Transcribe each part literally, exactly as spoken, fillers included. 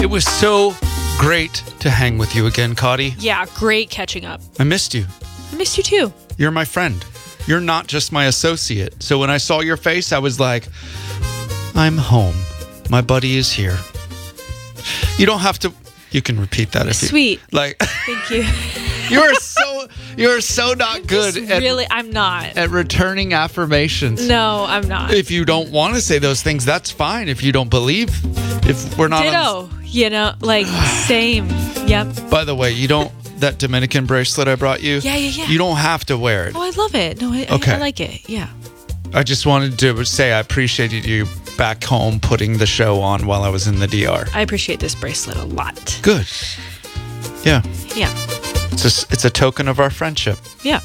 It was so great to hang with you again, Cotty. Yeah, great catching up. I missed you. I missed you too. You're my friend. You're not just my associate. So when I saw your face, I was like, I'm home. My buddy is here. You don't have to. You can repeat that if Sweet. you like. Thank you. You're so you're so not good Just at really, I'm not. at returning affirmations. No, I'm not. If you don't want to say those things, that's fine. If you don't believe, if we're not. Ditto. On, You know, like same. Yep. by the way, you don't. That Dominican bracelet I brought you. Yeah, yeah, yeah. You don't have to wear it. Oh, I love it. No, I, Okay. I, I like it. Yeah. I just wanted to say I appreciated you back home putting the show on while I was in the D R. I appreciate this bracelet a lot. Good. Yeah. Yeah. It's a, it's a token of our friendship. Yeah.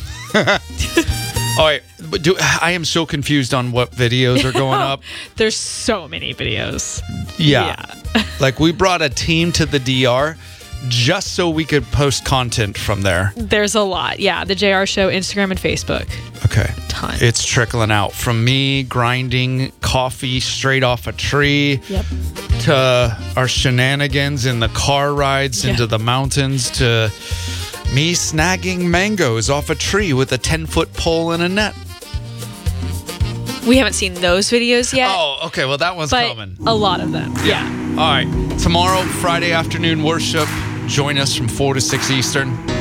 All right. But do, I am so confused on what videos are going up. There's so many videos. Yeah. Like we brought a team to the D R just so we could post content from there. There's a lot. Yeah. The J R Show, Instagram and Facebook. Okay. Ton. It's trickling out from me grinding coffee straight off a tree Yep. to our shenanigans in the car rides Yeah. into the mountains to me snagging mangoes off a tree with a ten-foot pole and a net. We haven't seen those videos yet. Oh, okay. Well, that one's but coming. a lot of them. Yeah. All right. Tomorrow, Friday afternoon worship. Join us from four to six Eastern.